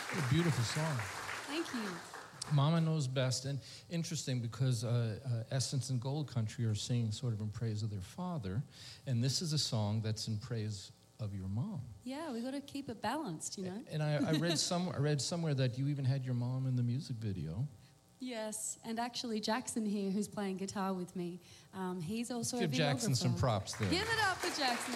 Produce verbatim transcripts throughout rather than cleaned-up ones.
What a beautiful song. Thank you. Mama Knows Best. And interesting because uh, uh, Essence and Gold Country are singing sort of in praise of their father. And this is a song that's in praise of your mom. Yeah, we got to keep it balanced, you know. And I, I read some, I read somewhere that you even had your mom in the music video. Yes, and actually Jackson here, who's playing guitar with me, um, he's also Let's a give Jackson some props there. Give it up for Jackson.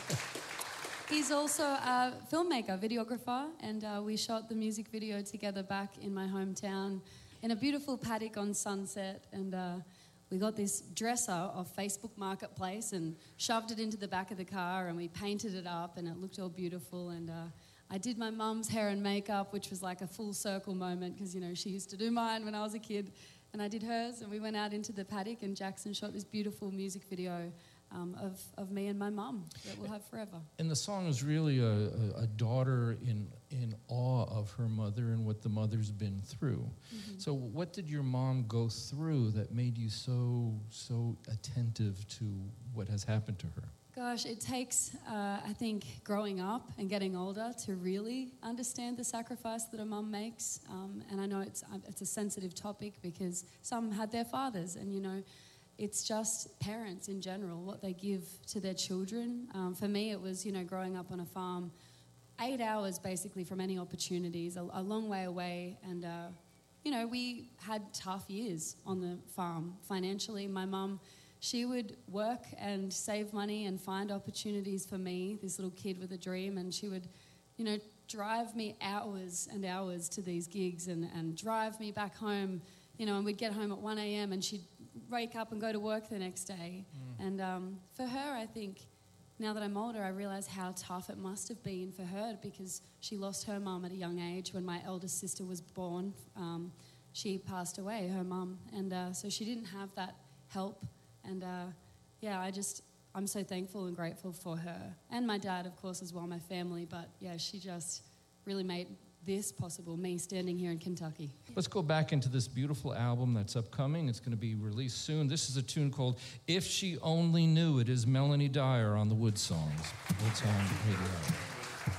He's also a filmmaker, videographer, and uh, we shot the music video together back in my hometown in a beautiful paddock on Sunset, and uh, we got this dresser off Facebook Marketplace and shoved it into the back of the car, and we painted it up, and it looked all beautiful, and uh, I did my mum's hair and makeup, which was like a full circle moment because, you know, she used to do mine when I was a kid, and I did hers, and we went out into the paddock, and Jackson shot this beautiful music video um, of, of me and my mum that we'll have forever. And the song is really a, a, a daughter in, in awe of her mother and what the mother's been through. Mm-hmm. So what did your mom go through that made you so, so attentive to what has happened to her? Gosh, it takes, uh, I think, growing up and getting older to really understand the sacrifice that a mum makes. Um, and I know it's it's a sensitive topic because some had their fathers, and, you know, it's just parents in general, what they give to their children. Um, for me, it was, you know, growing up on a farm, eight hours basically from any opportunities, a, a long way away. And, uh, you know, we had tough years on the farm financially. My mum, she would work and save money and find opportunities for me, this little kid with a dream, and she would, you know, drive me hours and hours to these gigs and, and drive me back home, you know, and we'd get home at one a.m. and she'd wake up and go to work the next day. Mm. And um, for her, I think, now that I'm older, I realise how tough it must have been for her because she lost her mum at a young age. When my eldest sister was born, um, she passed away, her mum, and uh, so she didn't have that help. And, uh, yeah, I just, I'm so thankful and grateful for her. And my dad, of course, as well, my family. But, yeah, she just really made this possible, me standing here in Kentucky. Let's go back into this beautiful album that's upcoming. It's going to be released soon. This is a tune called If She Only Knew. It is Melanie Dyer on the Wood Songs. Wood Song Radio.